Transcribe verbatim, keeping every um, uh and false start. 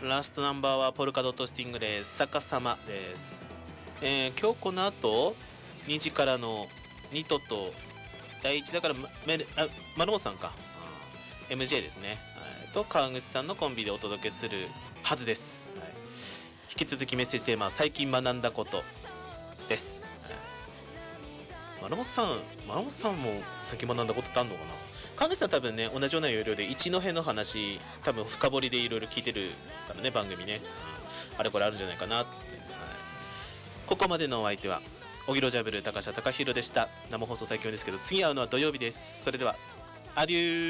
ラストナンバーはポルカドットスティングレイ逆さまです。えー、今日この後にじからのニトとだいいちだからメルあマルモさんか エムジェー ですね、はい、と川口さんのコンビでお届けするはずです、はい、引き続きメッセージテーマは最近学んだことです、はい、マルモさんマルモさんも最近学んだことってあんのかな。川口さん多分ね同じような要領で一戸の話多分深掘りでいろいろ聞いてるからね番組ね、あれこれあるんじゃないかなって、はい、ここまでのお相手はおぎろジャブル高橋貴弘でした。生放送最強ですけど次会うのは土曜日です。それではアデュー。